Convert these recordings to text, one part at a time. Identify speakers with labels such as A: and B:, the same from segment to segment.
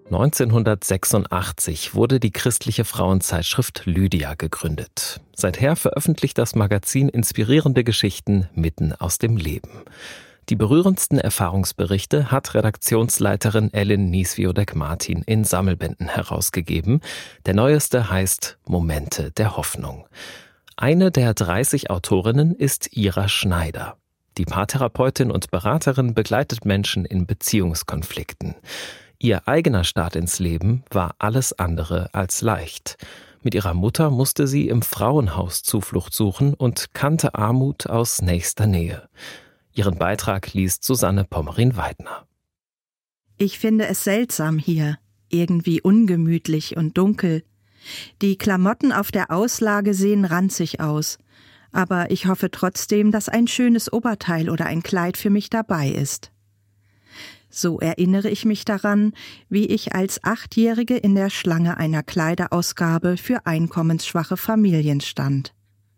A: 1986 wurde die christliche Frauenzeitschrift Lydia gegründet. Seither veröffentlicht das Magazin inspirierende Geschichten mitten aus dem Leben. Die berührendsten Erfahrungsberichte hat Redaktionsleiterin Ellen Nieswiodek-Martin in Sammelbänden herausgegeben. Der neueste heißt Momente der Hoffnung. Eine der 30 Autorinnen ist Ira Schneider. Die Paartherapeutin und Beraterin begleitet Menschen in Beziehungskonflikten. Ihr eigener Start ins Leben war alles andere als leicht. Mit ihrer Mutter musste sie im Frauenhaus Zuflucht suchen und kannte Armut aus nächster Nähe. Ihren Beitrag liest Susanne Pommerin-Weidner.
B: Ich finde es seltsam hier, irgendwie ungemütlich und dunkel. Die Klamotten auf der Auslage sehen ranzig aus, aber ich hoffe trotzdem, dass ein schönes Oberteil oder ein Kleid für mich dabei ist. So erinnere ich mich daran, wie ich als 8-Jährige in der Schlange einer Kleiderausgabe für einkommensschwache Familien stand.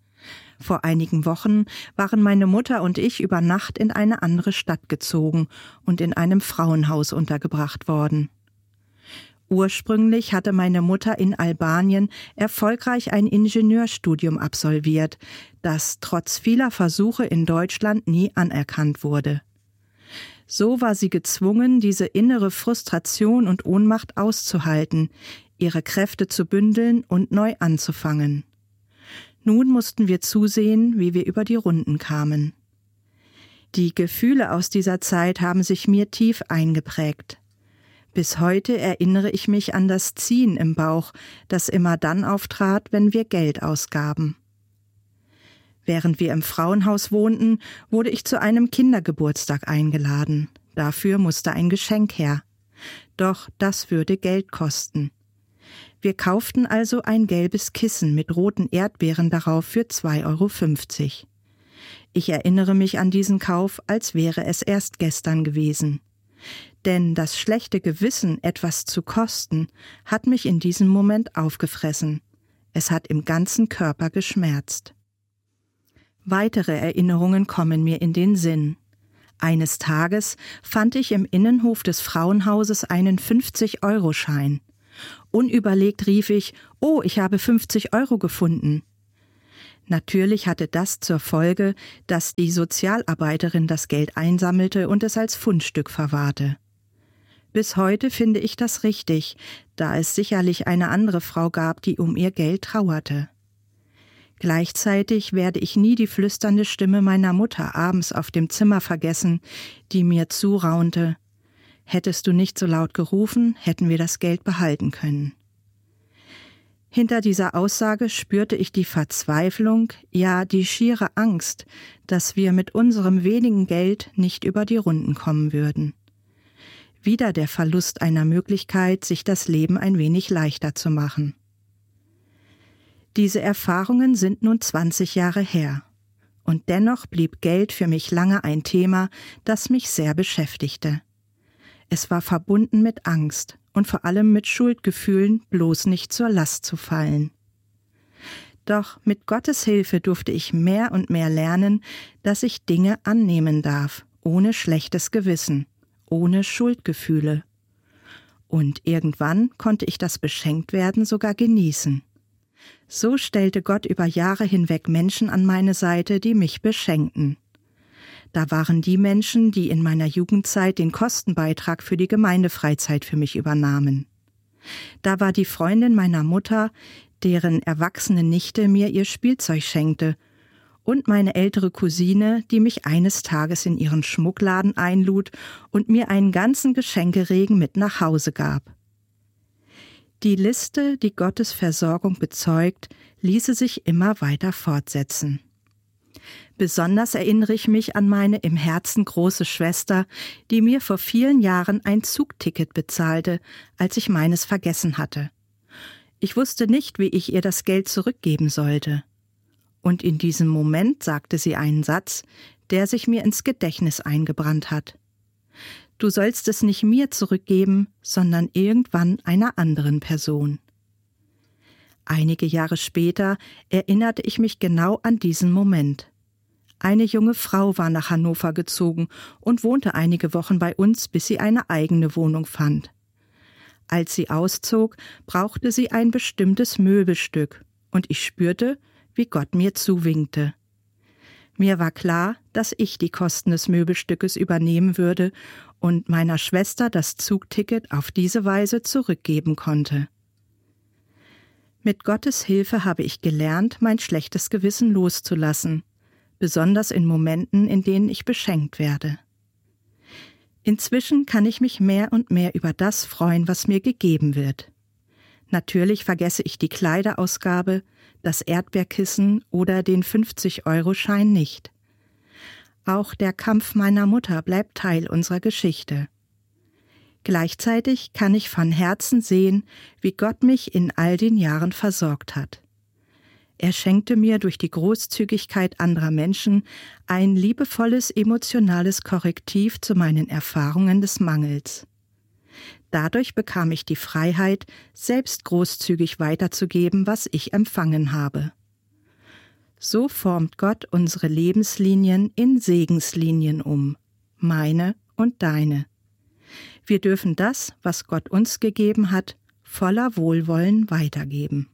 B: Vor einigen Wochen waren meine Mutter und ich über Nacht in eine andere Stadt gezogen und in einem Frauenhaus untergebracht worden. Ursprünglich hatte meine Mutter in Albanien erfolgreich ein Ingenieurstudium absolviert, das trotz vieler Versuche in Deutschland nie anerkannt wurde. So war sie gezwungen, diese innere Frustration und Ohnmacht auszuhalten, ihre Kräfte zu bündeln und neu anzufangen. Nun mussten wir zusehen, wie wir über die Runden kamen. Die Gefühle aus dieser Zeit haben sich mir tief eingeprägt. Bis heute erinnere ich mich an das Ziehen im Bauch, das immer dann auftrat, wenn wir Geld ausgaben. Während wir im Frauenhaus wohnten, wurde ich zu einem Kindergeburtstag eingeladen. Dafür musste ein Geschenk her. Doch das würde Geld kosten. Wir kauften also ein gelbes Kissen mit roten Erdbeeren darauf für 2,50 €. Ich erinnere mich an diesen Kauf, als wäre es erst gestern gewesen. Denn das schlechte Gewissen, etwas zu kosten, hat mich in diesem Moment aufgefressen. Es hat im ganzen Körper geschmerzt. Weitere Erinnerungen kommen mir in den Sinn. Eines Tages fand ich im Innenhof des Frauenhauses einen 50-Euro-Schein. Unüberlegt rief ich: »Oh, ich habe 50 € gefunden.« Natürlich hatte das zur Folge, dass die Sozialarbeiterin das Geld einsammelte und es als Fundstück verwahrte. Bis heute finde ich das richtig, da es sicherlich eine andere Frau gab, die um ihr Geld trauerte. Gleichzeitig werde ich nie die flüsternde Stimme meiner Mutter abends auf dem Zimmer vergessen, die mir zuraunte: »Hättest du nicht so laut gerufen, hätten wir das Geld behalten können.« Hinter dieser Aussage spürte ich die Verzweiflung, ja die schiere Angst, dass wir mit unserem wenigen Geld nicht über die Runden kommen würden. Wieder der Verlust einer Möglichkeit, sich das Leben ein wenig leichter zu machen. Diese Erfahrungen sind nun 20 Jahre her. Und dennoch blieb Geld für mich lange ein Thema, das mich sehr beschäftigte. Es war verbunden mit Angst und vor allem mit Schuldgefühlen, bloß nicht zur Last zu fallen. Doch mit Gottes Hilfe durfte ich mehr und mehr lernen, dass ich Dinge annehmen darf, ohne schlechtes Gewissen, ohne Schuldgefühle. Und irgendwann konnte ich das Beschenktwerden sogar genießen. So stellte Gott über Jahre hinweg Menschen an meine Seite, die mich beschenkten. Da waren die Menschen, die in meiner Jugendzeit den Kostenbeitrag für die Gemeindefreizeit für mich übernahmen. Da war die Freundin meiner Mutter, deren erwachsene Nichte mir ihr Spielzeug schenkte, und meine ältere Cousine, die mich eines Tages in ihren Schmuckladen einlud und mir einen ganzen Geschenkeregen mit nach Hause gab. Die Liste, die Gottes Versorgung bezeugt, ließe sich immer weiter fortsetzen. Besonders erinnere ich mich an meine im Herzen große Schwester, die mir vor vielen Jahren ein Zugticket bezahlte, als ich meines vergessen hatte. Ich wusste nicht, wie ich ihr das Geld zurückgeben sollte. Und in diesem Moment sagte sie einen Satz, der sich mir ins Gedächtnis eingebrannt hat. Du sollst es nicht mir zurückgeben, sondern irgendwann einer anderen Person. Einige Jahre später erinnerte ich mich genau an diesen Moment. Eine junge Frau war nach Hannover gezogen und wohnte einige Wochen bei uns, bis sie eine eigene Wohnung fand. Als sie auszog, brauchte sie ein bestimmtes Möbelstück, und ich spürte, wie Gott mir zuwinkte. Mir war klar, dass ich die Kosten des Möbelstückes übernehmen würde und meiner Schwester das Zugticket auf diese Weise zurückgeben konnte. Mit Gottes Hilfe habe ich gelernt, mein schlechtes Gewissen loszulassen, besonders in Momenten, in denen ich beschenkt werde. Inzwischen kann ich mich mehr und mehr über das freuen, was mir gegeben wird. Natürlich vergesse ich die Kleiderausgabe, das Erdbeerkissen oder den 50-Euro-Schein nicht. Auch der Kampf meiner Mutter bleibt Teil unserer Geschichte. Gleichzeitig kann ich von Herzen sehen, wie Gott mich in all den Jahren versorgt hat. Er schenkte mir durch die Großzügigkeit anderer Menschen ein liebevolles emotionales Korrektiv zu meinen Erfahrungen des Mangels. Dadurch bekam ich die Freiheit, selbst großzügig weiterzugeben, was ich empfangen habe. So formt Gott unsere Lebenslinien in Segenslinien um, meine und deine. Wir dürfen das, was Gott uns gegeben hat, voller Wohlwollen weitergeben.